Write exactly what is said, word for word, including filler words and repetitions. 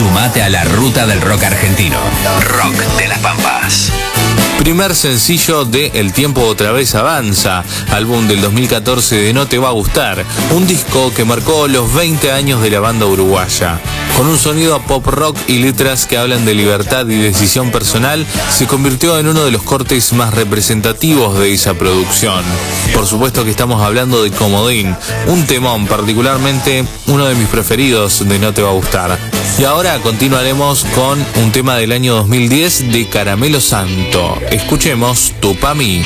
Sumate a la ruta del rock argentino. Rock de las Pampas. Primer sencillo de El tiempo otra vez avanza, álbum del dos mil catorce de No te va a gustar, un disco que marcó los veinte años de la banda uruguaya. Con un sonido pop rock y letras que hablan de libertad y decisión personal, se convirtió en uno de los cortes más representativos de esa producción. Por supuesto que estamos hablando de Comodín, un temón, particularmente uno de mis preferidos de No te va a gustar. Y ahora continuaremos con un tema del año dos mil diez de Caramelo Santo. Escuchemos Tu pa' mí.